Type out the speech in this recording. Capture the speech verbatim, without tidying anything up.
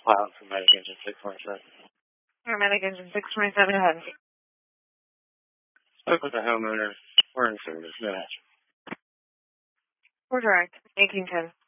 Wow, for medic engine six twenty-seven. Paramedic engine six twenty-seven, ahead. Spoke with the homeowner. We're in service. No action. We're direct. eighteen ten.